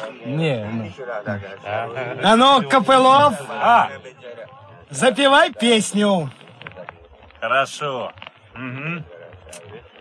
Не, ну. А ну, Копылов, А, запевай песню. хорошо. Угу.